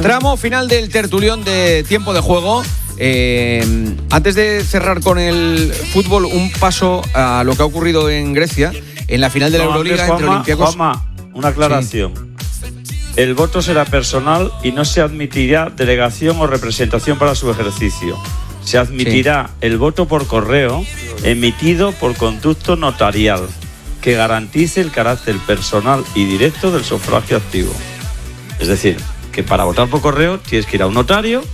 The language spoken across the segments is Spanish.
Tramo final del tertulión de tiempo de juego. Antes de cerrar con el fútbol, un paso a lo que ha ocurrido en Grecia en la final de la Euroliga entre Olympiacos. Juanma, una aclaración. Sí. El voto será personal y no se admitirá delegación o representación para su ejercicio. Se admitirá el voto por correo emitido por conducto notarial que garantice el carácter personal y directo del sufragio activo. Es decir, que para votar por correo tienes que ir a un notario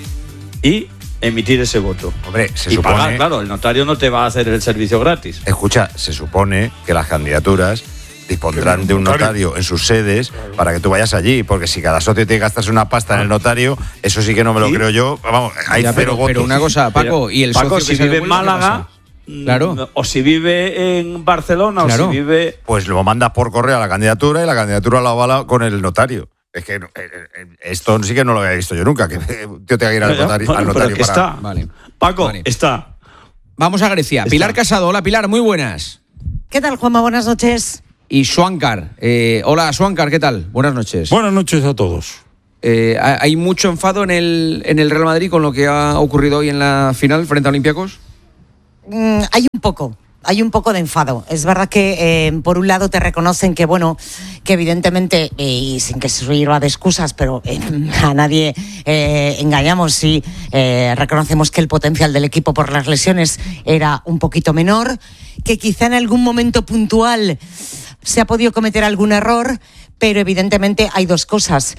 y emitir ese voto. Hombre, se y supone... pagar, claro, el notario no te va a hacer el servicio gratis. Escucha, se supone que las candidaturas dispondrán de un notario en sus sedes para que tú vayas allí, porque si cada socio tiene que gastarse una pasta en el notario, eso sí que no me lo creo yo. Vamos, hay cero votos. Pero una cosa, Paco, y el Paco, socio si vive en Málaga, claro, o si vive en Barcelona, claro, o si vive... Pues lo mandas por correo a la candidatura y la candidatura la avala con el notario. Es que esto sí que no lo había visto yo nunca, que yo tenga que ir al notario, bueno, al notario para... Está. Vale. Paco, vale. Está. Vamos a Grecia. Está. Pilar Casado. Hola, Pilar, muy buenas. ¿Qué tal, Juanma? Buenas noches. Y Swankar. Hola, Swankar, ¿qué tal? Buenas noches. Buenas noches a todos. ¿Hay mucho enfado en el Real Madrid con lo que ha ocurrido hoy en la final frente a Olympiacos? Hay un poco de enfado. Es verdad que por un lado te reconocen que, bueno, que evidentemente, y sin que sirva de excusas, pero a nadie engañamos si reconocemos que el potencial del equipo por las lesiones era un poquito menor, que quizá en algún momento puntual se ha podido cometer algún error, pero evidentemente hay dos cosas.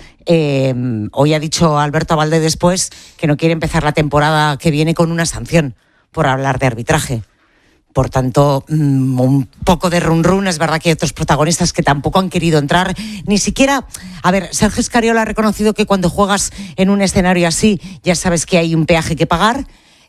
Hoy ha dicho Alberto Abalde después que no quiere empezar la temporada que viene con una sanción por hablar de arbitraje. Por tanto, un poco de run-run. Es verdad que hay otros protagonistas que tampoco han querido entrar. Ni siquiera... A ver, Sergio Escariolo ha reconocido que cuando juegas en un escenario así, ya sabes que hay un peaje que pagar,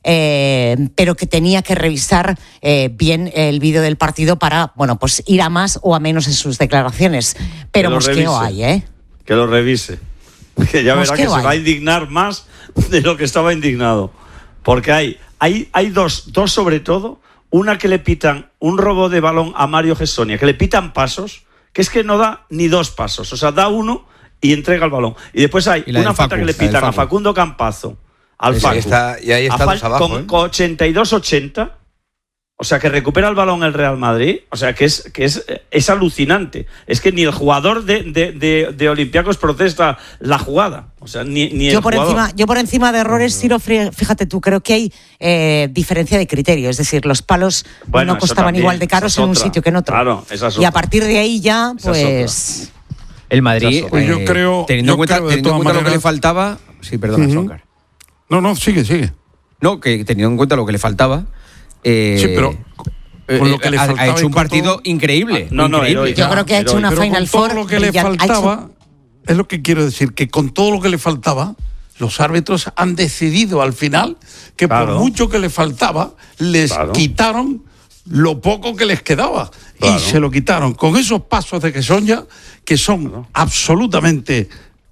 pero que tenía que revisar bien el vídeo del partido para, bueno, pues ir a más o a menos en sus declaraciones. Pero mosqueo hay, ¿eh? Que lo revise. Que ya verá que se va a indignar más de lo que estaba indignado. Porque hay dos sobre todo. Una que le pitan un robo de balón a Mario Gessonia, que le pitan pasos, que es que no da ni dos pasos. O sea, da uno y entrega el balón. Y después hay una falta que le pitan a Facundo Campazo, al Facu. Y ahí está dos abajo. Con 82-80. O sea, que recupera el balón el Real Madrid. O sea, que es alucinante. Es que ni el jugador de Olympiacos protesta la jugada. O sea, ni el jugador. Yo por encima de errores, Ciro, fíjate tú, creo que hay diferencia de criterio. Es decir, los palos no costaban igual de caros en un sitio que en otro. Claro, esa es otra. Y a partir de ahí ya, pues... El Madrid, pues yo creo, teniendo en cuenta lo que le faltaba... Sí, perdona, Swankar. No, sigue. No, que teniendo en cuenta lo que le faltaba... sí, pero con lo que le faltaba ha hecho un partido increíble. Increíble. Yo creo que ha hecho una Final Four. Todo lo que le faltaba, es lo que quiero decir, que con todo lo que le faltaba, los árbitros han decidido al final que por mucho que le faltaba, les quitaron lo poco que les quedaba. Y se lo quitaron con esos pasos de Gessonia que son absolutamente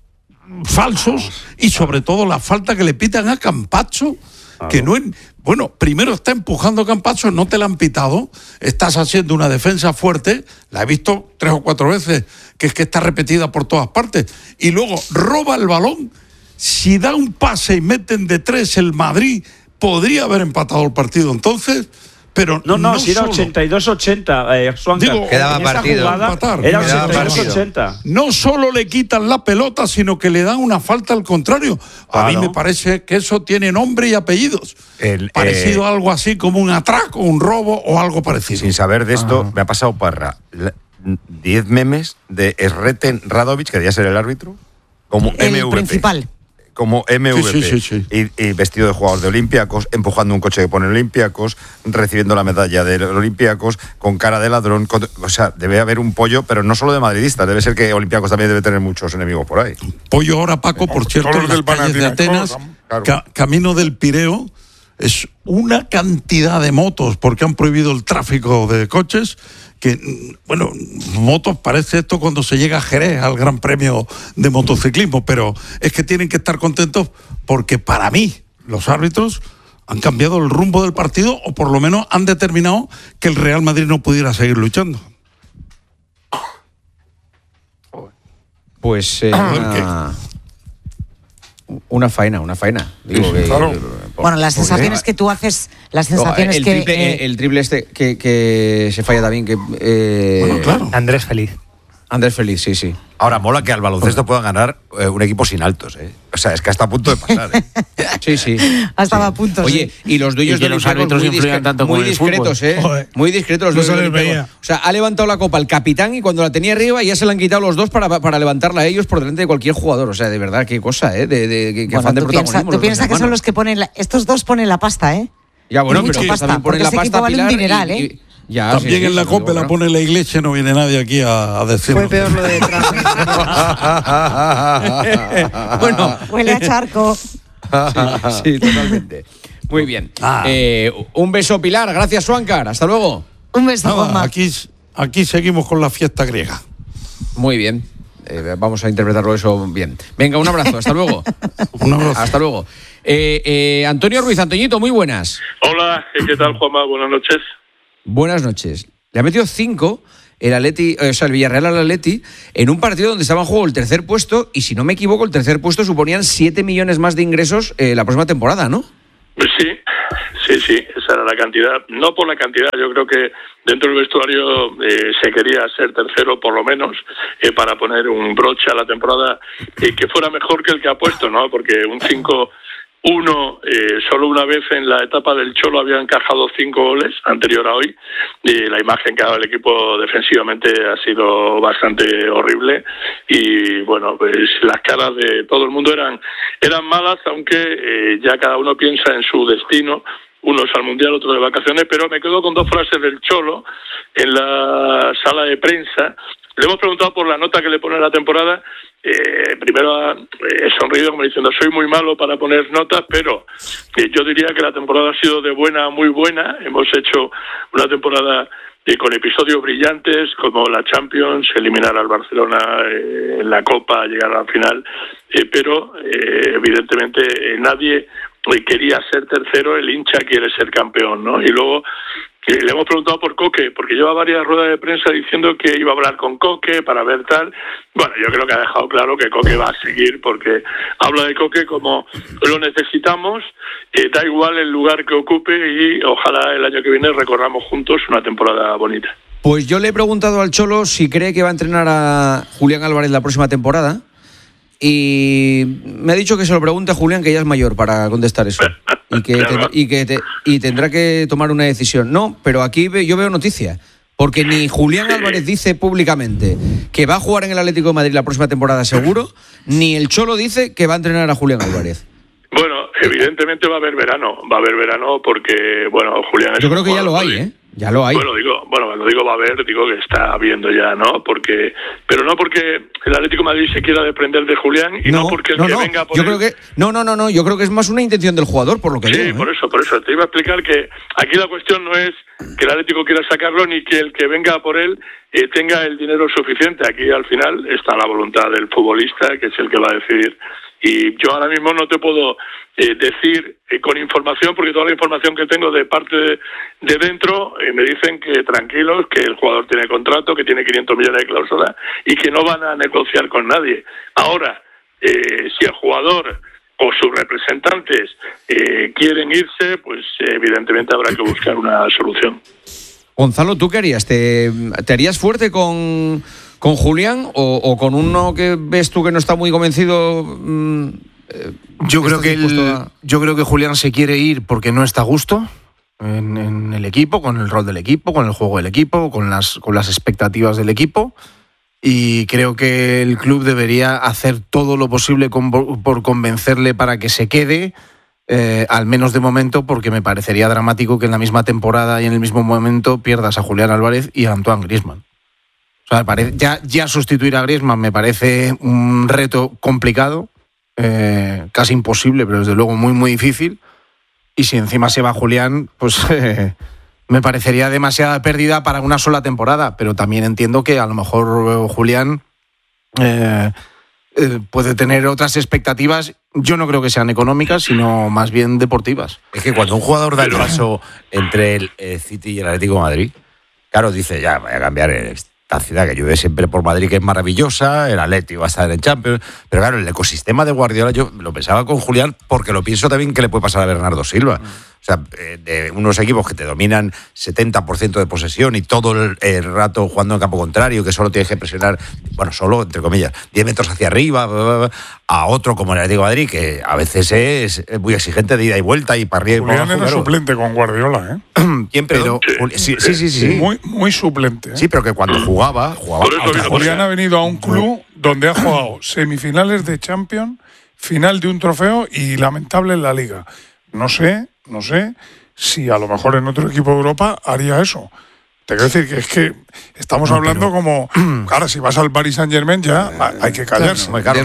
falsos, y sobre todo la falta que le pitan a Campazzo, que no es... Bueno, primero está empujando a Campazzo, no te la han pitado, estás haciendo una defensa fuerte, la he visto 3 o 4 veces, que es que está repetida por todas partes, y luego roba el balón. Si da un pase y meten de 3 el Madrid, podría haber empatado el partido entonces, pero no si era 82-80, Digo, quedaba partido. Era 82-80. No solo le quitan la pelota, sino que le dan una falta al contrario. A mí me parece que eso tiene nombre y apellidos. Parecido a algo así como un atraco, un robo o algo parecido. Sin saber de esto, me ha pasado Parra 10 memes de Sreten Radovic, que debía ser el árbitro, como el MVP. Principal. Como MVP, sí. Y vestido de jugador de Olympiacos, empujando un coche que pone Olympiacos, recibiendo la medalla de Olympiacos, con cara de ladrón. O sea, debe haber un pollo, pero no solo de madridistas, debe ser que Olympiacos también debe tener muchos enemigos por ahí. Pollo ahora, Paco, por cierto, en las calles de Atenas, camino del Pireo, es una cantidad de motos, porque han prohibido el tráfico de coches, que, bueno, motos parece esto cuando se llega a Jerez al Gran Premio de motociclismo, pero es que tienen que estar contentos porque para mí los árbitros han cambiado el rumbo del partido, o por lo menos han determinado que el Real Madrid no pudiera seguir luchando. Pues Una faena. Digo, claro. Bueno, las sensaciones que tú haces, las sensaciones el triple este que se falla también, que bueno, claro. Andrés Feliz, sí. Ahora mola que al baloncesto puedan ganar un equipo sin altos, ¿eh? O sea, es que hasta a punto de pasar, ¿eh? Sí. Hasta a punto. Oye, y los dueños de los árbitros influyen tanto muy como discretos, el fútbol. ¿eh? Muy discretos los dueños del Olímpico. O sea, ha levantado la copa el capitán y cuando la tenía arriba ya se la han quitado los dos para levantarla a ellos por delante de cualquier jugador. O sea, de verdad, qué cosa, ¿eh? Qué afán de protagonismo. Tú piensas que son los que ponen estos dos ponen la pasta, ¿eh? Ya, bueno, pero también ponen la pasta vale un dineral, ¿eh? Ya, también en la copa la pone la iglesia, no viene nadie aquí a decirlo. Fue peor lo de Trump. Bueno, huele a charco. Sí, totalmente. Muy bien. Un beso, Pilar. Gracias, Suáncar. Hasta luego. Un beso, Juanma. Aquí seguimos con la fiesta griega. Muy bien. Vamos a interpretarlo eso bien. Venga, un abrazo. Hasta luego. Un abrazo. Hasta luego. Antonio Ruiz, Antoñito, muy buenas. Hola, ¿qué tal, Juanma? Buenas noches. Buenas noches. Le ha metido 5 el Villarreal al Atleti en un partido donde estaba en juego el tercer puesto y, si no me equivoco, el tercer puesto suponían 7 millones más de ingresos la próxima temporada, ¿no? Sí, esa era la cantidad. No por la cantidad, yo creo que dentro del vestuario se quería ser tercero por lo menos para poner un broche a la temporada que fuera mejor que el que ha puesto, ¿no? Porque un 5-1, solo una vez en la etapa del Cholo había encajado 5 goles, anterior a hoy, y la imagen que ha dado el equipo defensivamente ha sido bastante horrible y bueno, pues las caras de todo el mundo eran malas, aunque ya cada uno piensa en su destino, unos al Mundial, otros de vacaciones, pero me quedo con 2 frases del Cholo en la sala de prensa. Le hemos preguntado por la nota que le pone a la temporada. Primero he sonreído como diciendo soy muy malo para poner notas, pero yo diría que la temporada ha sido de buena a muy buena. Hemos hecho una temporada con episodios brillantes como la Champions, eliminar al Barcelona en la Copa, llegar a la final, pero evidentemente nadie quería ser tercero, el hincha quiere ser campeón, ¿no? Y luego le hemos preguntado por Coque, porque lleva varias ruedas de prensa diciendo que iba a hablar con Coque para ver tal. Bueno, yo creo que ha dejado claro que Coque va a seguir, porque habla de Coque como lo necesitamos, da igual el lugar que ocupe y ojalá el año que viene recorramos juntos una temporada bonita. Pues yo le he preguntado al Cholo si cree que va a entrenar a Julián Álvarez la próxima temporada y me ha dicho que se lo pregunte a Julián, que ya es mayor para contestar eso y tendrá que tomar una decisión. No, pero aquí yo veo noticia, porque ni Julián Álvarez dice públicamente que va a jugar en el Atlético de Madrid la próxima temporada seguro, ni el Cholo dice que va a entrenar a Julián Álvarez. Bueno, evidentemente va a haber verano porque, bueno, Julián es... Yo creo que ya lo hay, ¿eh? Ya lo hay. Cuando digo va a haber, digo que está habiendo ya, ¿no? Pero no porque el Atlético de Madrid se quiera desprender de Julián y no porque el que venga por yo creo que yo creo que es más una intención del jugador, por lo que digo. Sí, por eso te iba a explicar que aquí la cuestión no es que el Atlético quiera sacarlo ni que el que venga por él tenga el dinero suficiente. Aquí al final está la voluntad del futbolista, que es el que va a decidir. Y yo ahora mismo no te puedo decir con información, porque toda la información que tengo de parte de dentro me dicen que tranquilos, que el jugador tiene contrato, que tiene 500 millones de cláusula y que no van a negociar con nadie. Ahora, si el jugador o sus representantes quieren irse, pues evidentemente habrá que buscar una solución. Gonzalo, ¿tú qué harías? ¿Te harías fuerte con Julián o con uno que ves tú que no está muy convencido? Yo creo que Julián se quiere ir porque no está a gusto en el equipo, con el rol del equipo, con el juego del equipo, con las expectativas del equipo, y creo que el club debería hacer todo lo posible por convencerle para que se quede, al menos de momento, porque me parecería dramático que en la misma temporada y en el mismo momento pierdas a Julián Álvarez y a Antoine Griezmann. O sea, ya sustituir a Griezmann me parece un reto complicado, casi imposible, pero desde luego muy, muy difícil. Y si encima se va Julián, pues me parecería demasiada pérdida para una sola temporada. Pero también entiendo que a lo mejor Julián puede tener otras expectativas. Yo no creo que sean económicas, sino más bien deportivas. Es que cuando un jugador da el paso entre el City y el Atlético de Madrid, claro, dice, ya voy a cambiar la ciudad que llueve siempre por Madrid, que es maravillosa, el Atleti va a estar en Champions, pero claro, el ecosistema de Guardiola, yo lo pensaba con Julián, porque lo pienso también que le puede pasar a Bernardo Silva. O sea, de unos equipos que te dominan 70% de posesión y todo el rato jugando en campo contrario, que solo tienes que presionar, bueno, solo, entre comillas, 10 metros hacia arriba, a otro como el Atlético de Madrid, que a veces es muy exigente de ida y vuelta y para arriba y para abajo. Julián era suplente con Guardiola, ¿eh? ¿Quién, pero sí. Muy suplente, ¿eh? Sí, pero que cuando jugaba. Julián ha venido a un club donde ha jugado semifinales de Champions, final de un trofeo y lamentable en la Liga. No sé si a lo mejor en otro equipo de Europa haría eso. Te quiero decir que es que estamos hablando como... Claro, si vas al Paris Saint-Germain ya hay que callarse. Claro,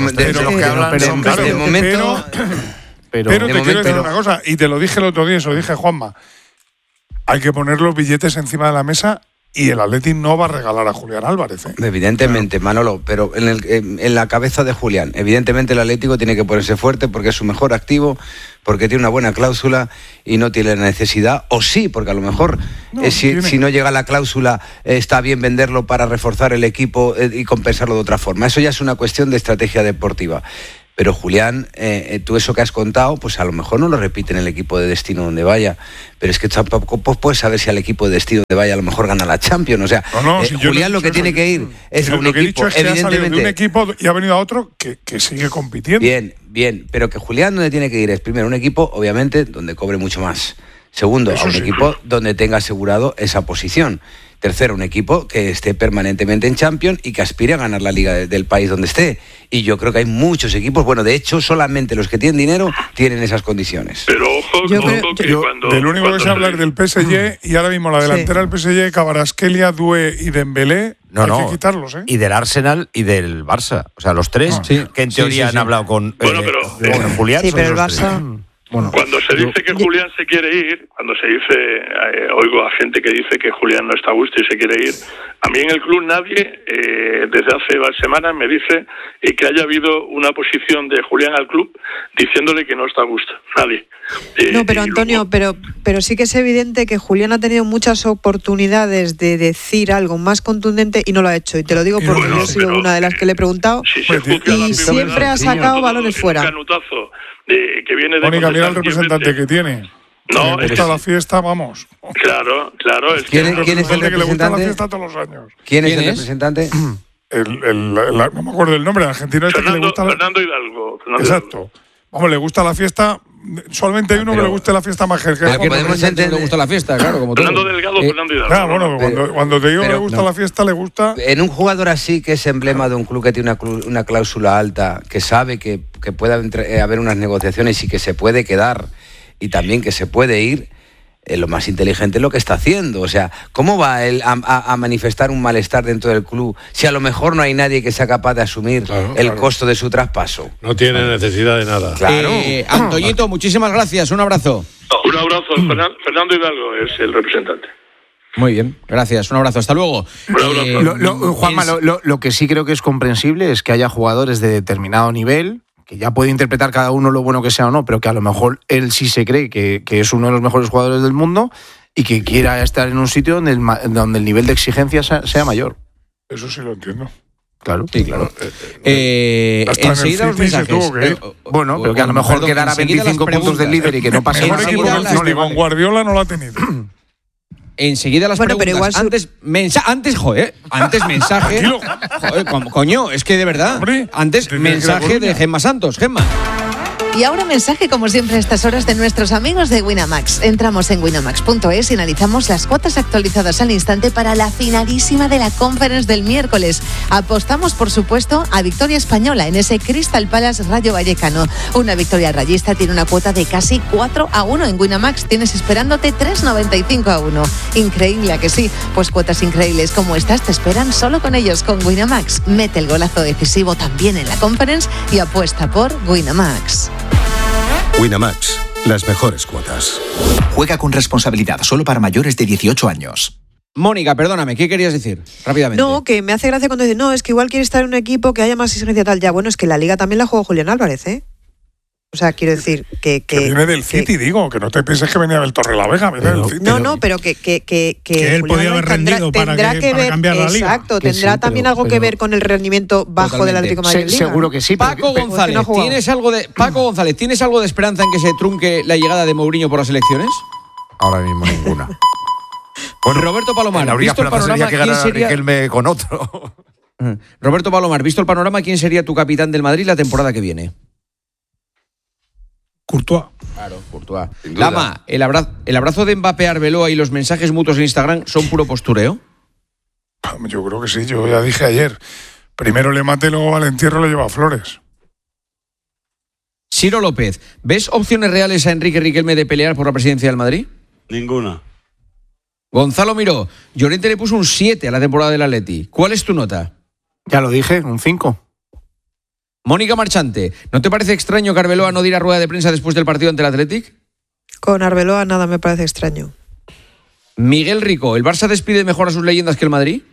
de momento... Pero te quiero decir una cosa, y te lo dije el otro día, se lo dije a Juanma. Hay que poner los billetes encima de la mesa y el Atleti no va a regalar a Julián Álvarez, ¿eh? Evidentemente, Manolo, pero en la cabeza de Julián, evidentemente el Atlético tiene que ponerse fuerte porque es su mejor activo, porque tiene una buena cláusula y no tiene la necesidad, o sí, porque a lo mejor si no llega la cláusula está bien venderlo para reforzar el equipo y compensarlo de otra forma. Eso ya es una cuestión de estrategia deportiva. Pero Julián, tú eso que has contado, pues a lo mejor no lo repite en el equipo de destino donde vaya, pero es que tampoco puedes saber si al equipo de destino donde vaya a lo mejor gana la Champions. O sea, si Julián lo que tiene que ir es a un equipo, es que evidentemente, de un equipo y ha venido a otro que sigue compitiendo. Bien, pero que Julián donde tiene que ir es primero un equipo, obviamente, donde cobre mucho más. Segundo, a un equipo donde tenga asegurado esa posición. Tercero, un equipo que esté permanentemente en Champions y que aspire a ganar la liga del país donde esté. Y yo creo que hay muchos equipos, bueno, de hecho, solamente los que tienen dinero tienen esas condiciones. Pero ojo que cuando... Del único que se habla es del PSG y ahora mismo la delantera del PSG, Kvaratskhelia, Doué y Dembélé, hay que quitarlos, ¿eh? Y del Arsenal y del Barça. O sea, los tres que en teoría han hablado con Julián. Sí, pero el Barça... Cuando se dice que Julián se quiere ir, cuando se dice, oigo a gente que dice que Julián no está a gusto y se quiere ir, a mí en el club nadie, desde hace varias semanas, me dice que haya habido una posición de Julián al club diciéndole que no está a gusto. Nadie. No, pero Antonio, pero sí que es evidente que Julián ha tenido muchas oportunidades de decir algo más contundente y no lo ha hecho. Y te lo digo porque yo he sido una de las que le he preguntado y siempre ha sacado balones fuera. Que viene de Mónica, mira el representante que tiene. No, le gusta la fiesta, vamos. Claro. Es ¿Quién es el representante? Que le gusta la fiesta todos los años. ¿Quién es el representante? No me acuerdo del nombre, el argentino que le gusta. Fernando Hidalgo. Exacto. Vamos, le gusta la fiesta. Solamente hay uno que le guste la fiesta más que podemos entender le gusta la fiesta, claro, como todo. Fernando Delgado, Fernando Hidalgo. Claro, bueno, cuando te digo que le gusta la fiesta, le gusta. En un jugador así, que es emblema de un club que tiene una cláusula alta, que sabe que puede haber unas negociaciones y que se puede quedar y también que se puede ir, lo más inteligente es lo que está haciendo. O sea, ¿cómo va él a manifestar un malestar dentro del club si a lo mejor no hay nadie que sea capaz de asumir el costo de su traspaso? No tiene necesidad de nada. Claro. Antoñito, muchísimas gracias. Un abrazo. Un abrazo. Fernando Hidalgo es el representante. Muy bien, gracias. Un abrazo. Hasta luego. Juanma, lo que sí creo que es comprensible es que haya jugadores de determinado nivel, que ya puede interpretar cada uno lo bueno que sea o no, pero que a lo mejor él sí se cree que es uno de los mejores jugadores del mundo y que quiera estar en un sitio donde el nivel de exigencia sea mayor. Eso sí lo entiendo. Claro. Sí, claro. Enseguida los mensajes. Bueno, pero que a lo mejor quedara 25 puntos del líder y que no pase nada. Con Guardiola no lo ha tenido. Enseguida las preguntas. Pero igual antes mensaje. Joder, coño, es que de verdad. Hombre, antes mensaje de Gemma Santos. Gemma. Y ahora mensaje, como siempre a estas horas, de nuestros amigos de Winamax. Entramos en winamax.es y analizamos las cuotas actualizadas al instante para la finalísima de la Conference del miércoles. Apostamos, por supuesto, a victoria española en ese Crystal Palace Rayo Vallecano. Una victoria rayista tiene una cuota de casi 4-1 en Winamax. Tienes esperándote 3,95-1. Increíble, ¿a que sí? Pues cuotas increíbles como estas te esperan solo con ellos, con Winamax. Mete el golazo decisivo también en la Conference y apuesta por Winamax. Winamax, las mejores cuotas. Juega con responsabilidad, solo para mayores de 18 años. Mónica, perdóname, ¿qué querías decir? Rápidamente. No, que me hace gracia cuando dicen, no, es que igual quiere estar en un equipo que haya más exigencia tal. Ya, bueno, es que la Liga también la juega Julián Álvarez, ¿eh? O sea, quiero decir que viene del City, digo, que no te pienses que venía del Torrelavega, viene del City. No, pero que él podía haber rendido para cambiar la liga. Exacto, tendrá también algo que ver con el rendimiento bajo del Atlético de Madrid. Seguro que sí. Paco González, ¿tienes algo de esperanza en que se trunque la llegada de Mourinho por las elecciones? Ahora mismo ninguna. Bueno, Roberto Palomar, ¿visto el panorama? ¿Quién sería Riquelme con otro? Roberto Palomar, ¿visto el panorama? ¿Quién sería tu capitán del Madrid la temporada que viene? Courtois. Claro, Courtois. Lama, ¿el abrazo de Mbappé a Arbeloa y los mensajes mutuos en Instagram son puro postureo? Yo creo que sí, yo ya dije ayer. Primero le mate, luego al entierro le lleva flores. Ciro López, ¿ves opciones reales a Enrique Riquelme de pelear por la presidencia del Madrid? Ninguna. Gonzalo Miró, Llorente le puso un 7 a la temporada del Atleti. ¿Cuál es tu nota? Ya lo dije, un 5. Mónica Marchante, ¿no te parece extraño que Arbeloa no diera rueda de prensa después del partido ante el Athletic? Con Arbeloa nada me parece extraño. Miguel Rico, ¿el Barça despide mejor a sus leyendas que el Madrid?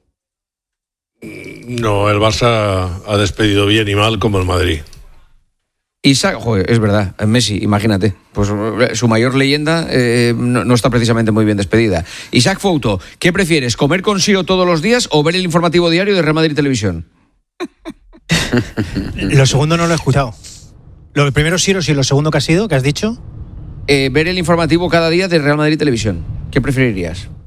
No, el Barça ha despedido bien y mal como el Madrid. Isaac, joder, es verdad, Messi, imagínate, pues su mayor leyenda no está precisamente muy bien despedida. Isaac Fouto, ¿qué prefieres, comer con Siro todos los días o ver el informativo diario de Real Madrid Televisión? Lo segundo no lo he escuchado. Lo primero Siro, sí, lo segundo que has dicho. Ver el informativo cada día de Real Madrid Televisión. ¿Qué preferirías?